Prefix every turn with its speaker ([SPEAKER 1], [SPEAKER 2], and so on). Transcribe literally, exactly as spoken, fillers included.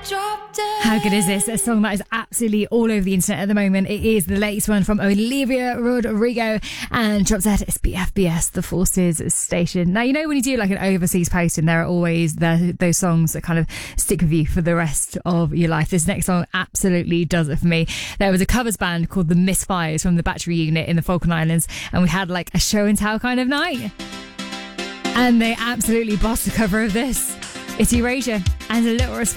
[SPEAKER 1] How good is this? A song that is absolutely all over the internet at the moment. It is the latest one from Olivia Rodrigo and Drop Dead. It's B F B S, the Forces Station. Now, you know when you do like an overseas post and there are always the, those songs that kind of stick with you for the rest of your life. This next song absolutely does it for me. There was a covers band called the Misfires from the Battery Unit in the Falkland Islands, and we had like a show and tell kind of night. And they absolutely bossed the cover of this. It's Erasure and A Little Respect.